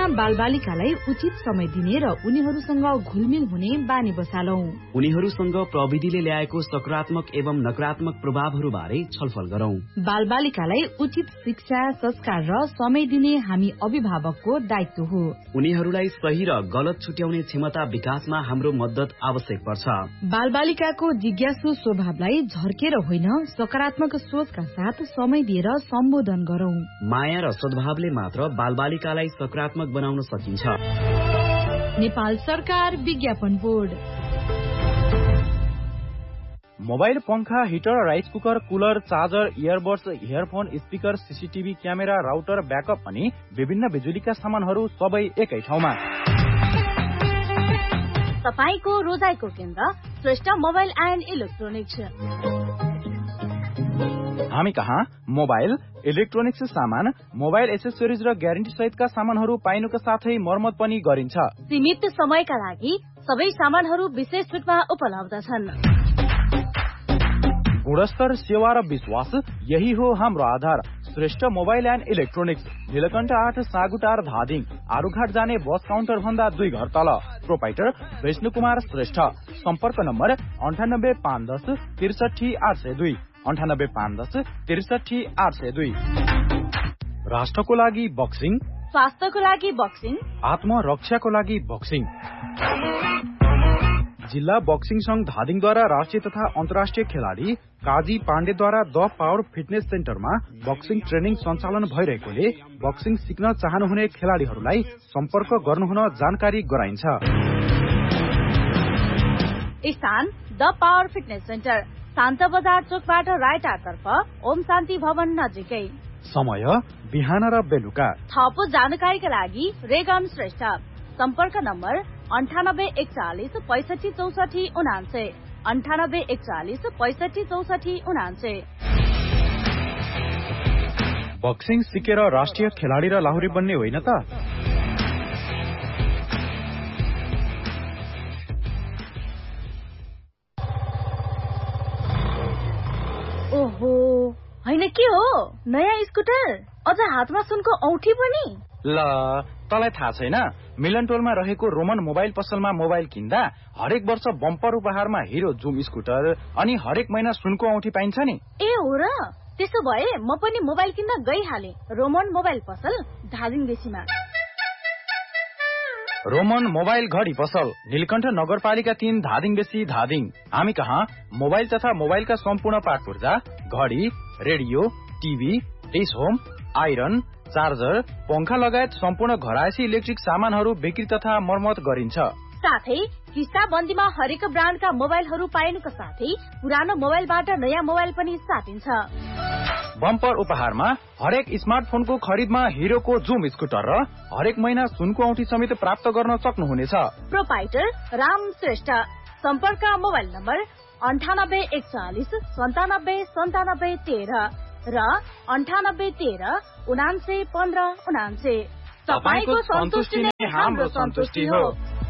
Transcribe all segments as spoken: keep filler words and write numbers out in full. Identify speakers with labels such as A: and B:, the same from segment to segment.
A: साना बालबालिकालाई उचित समय दिने र उनीहरूसँग घुलमिल हुने बानी बसालौं।
B: उनीहरूसँग प्रविधिले ल्याएको सकारात्मक एवं नकारात्मक प्रभावहरू बारे छलफल गरौं।
A: बालबालिकालाई उचित शिक्षा, संस्कार र समय दिने हामी अभिभावकको दायित्व हो।
B: उनीहरूलाई सही र गलत छुट्याउने क्षमता विकासमा हाम्रो मद्दत आवश्यक पर्छ।
A: बालबालिकाको जिज्ञासु स्वभावलाई झर्केर होइन, सकारात्मक सोचका साथ समय दिएर सम्बोधन गरौं।
B: माया र सद्भावले मात्र बालबालिकालाई सकारात्मक बनाउन सकिन्छ।
A: नेपाल सरकार विज्ञापन बोर्ड।
C: मोबाइल, पंखा, heater, rice cooker, cooler, charger, earbuds, earphone, speaker, CCTV camera, router, backup अनि विभिन्न बिजुलीका सामानहरू सबै एकै ठाउँमा।
D: तपाईको रोजाइको केन्द्र श्रेष्ठ मोबाइल एन्ड इलेक्ट्रोनिक्स।
C: हामी कहाँ मोबाइल, इलेक्ट्रोनिक्स सामान, मोबाइल एसेसरिज र ग्यारेन्टी सहितका सामानहरू पाइनुका साथै मर्मत पनि गरिन्छ।
D: सीमित समयका लागि सबै सामानहरू विशेष छुटमा उपलब्ध छन्।
C: गुणस्तर, सेवा र विश्वास, यही हो हाम्रो आधार। Shrestha mobile and electronics, Neelkanth आठ, सागुटार, धादिङ। आरुघाट जाने बस काउन्टर भन्दा दुई घर तल। प्रोपाइटर विष्णु कुमार श्रेष्ठ। सम्पर्क नम्बर अन्ठानब्बे पाँच दस त्रिसठी आठ सय दुई अन्ठानब्बे पाँच दस त्रिसठी आठ सय दुई। राष्ट्रको लागि बक्सिङ,
D: स्वास्थ्यको लागि बक्सिङ,
C: आत्मरक्षाको लागि बक्सिङ। जिल्ला बक्सिङ संघ धादिङद्वारा राष्ट्रिय तथा अन्तर्राष्ट्रिय खेलाडी काजी पाण्डेद्वारा द पावर फिटनेस सेन्टरमा बक्सिङ ट्रेनिङ सञ्चालन भइरहेकोले बक्सिङ सिक्न चाहनुहुने खेलाडीहरूलाई सम्पर्क गर्नुहुन जानकारी गराइन्छ।
D: स्थान द पावर फिटनेस सेन्टर, शान्त बजार चोकबाट राइटातर्फ, ओम शान्ति भवन नजिकै।
C: समय बिहान र बेलुका।
D: थप जानकारीका लागि रेगन श्रेष्ठ। सम्पर्क नम्बर अन्ठानब्बे एकचालिस पैसठी चौसठी उनान्से अन्ठानब्बे एकचालिस पैसठी चौसठी उनान्से।
C: बक्सिङ सिकेर राष्ट्रिय खेलाडी र लाहुरी बन्ने होइन त?
D: ओहो, होइन के हो? नयाँ स्कुटर, अझ हातमा सुनको औठी पनि?
C: ल, तँलाई थाहा छैन? मिलन टोलमा रहेको रोमन मोबाइल पसलमा मोबाइल किन्दा हरेक वर्ष बम्पर उपहारमा हिरो जुम स्कुटर अनि हरेक महिना सुनको औठी पाइन्छ नि।
D: ए हो र? त्यसो भए म पनि मोबाइल किन्न गइहाले। रोमन मोबाइल पसल, धादिङ बेसीमा।
C: रोमन मोबाइल घडी पसल, नीलकण्ठ नगरपालिका तीन, धादिङ बेसी, धादिङ। हामी कहाँ मोबाइल तथा मोबाइलका सम्पूर्ण पार्ट पुर्जा, घडी, radio, TV, dish home, iron, charger, पंखा लगायत सम्पूर्ण घरायसी इलेक्ट्रिक सामानहरू बिक्री तथा मर्मत गरिन्छ।
D: साथै किस्ता बन्दीमा हरेक ब्रान्डका मोबाइलहरू पाइनुका साथै पुरानो मोबाइलबाट नयाँ मोबाइल पनि साटिन्छ।
C: बम्पर उपहारमा हरेक स्मार्टफोनको खरिदमा हिरोको जुम स्कुटर र हरेक महिना सुनको औठी समेत प्राप्त गर्न सक्नुहुनेछ।
D: प्रोपाइटर राम श्रेष्ठ। सम्पर्क मोबाइल नम्बर अन्ठानब्बे एकचालिस सन्तानब्बे सन्तानब्बे तेह्र र अन्ठानब्बे तेह्र उनान्से पन्ध्र उनान्से। तपाईको सन्तुष्टि नै हाम्रो सन्तुष्टि हो।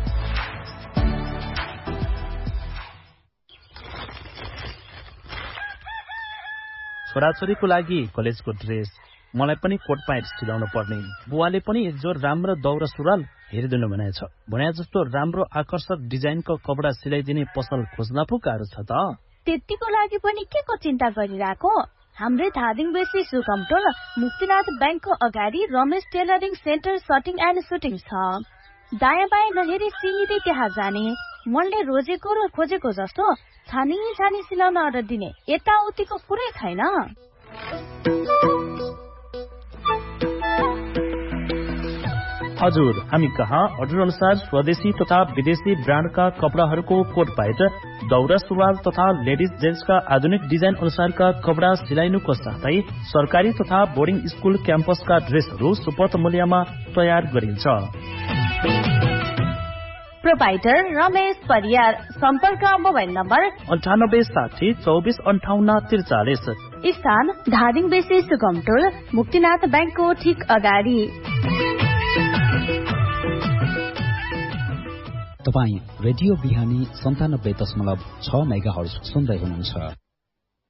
E: छोराछोरीको लागि कलेजको ड्रेस, मलाई पनि कोट प्यान्ट सिलाउनु पर्ने। बुवाले पनि एक जोर राम्रो दौरा सुरुवाल हेरिदिनु भनेछ। भने जस्तो राम्रो आकर्षक डिजाइनको कपडा सिलाइदिने पसल खोज्न पो गाह्रो छ त।
F: त्यतिको लागि पनि के को चिन्ता गरिराको? हाम्रै धादिङ बेसी सुकमटोल मुक्तिनाथ ब्याङ्कको अगाडि Ramesh tailoring centre सटिङ and shooting छ। दायाँ बायाँ नहेरी सिधै त्यहाँ जाने। मनले रोजेको र खोजेको जस्तो छानी छानी सिलाउन अर्डर दिने, यताउतिको कुरै छैन।
E: हजुर, हामी कहाँ अर्डर अनुसार स्वदेशी तथा विदेशी ब्रान्डका कपडाहरूको कोट प्यान्ट, दौरा सुरुवाल तथा लेडिज जेन्ट्सका आधुनिक डिजाइन अनुसारका कपडा सिलाइनुको साथै सरकारी तथा बोर्डिङ स्कुल क्याम्पसका ड्रेसहरू सुपथ मूल्यमा तयार गरिन्छ।
F: प्रोपाइटर रमेश परियार। सम्पर्क मोबाइल नम्बर
E: अन्ठानब्बे साठी चौबिस अन्ठाउन्न त्रिचालिस।
F: स्थान धादिङ बेसी सुगमटोल मुक्तिनाथ ब्याङ्कको ठिक अगाडि।
G: तपाईँ रेडियो बिहानी सन्तानब्बे दशमलव छ मेगा हर्ज सुन्दै हुनुहुन्छ।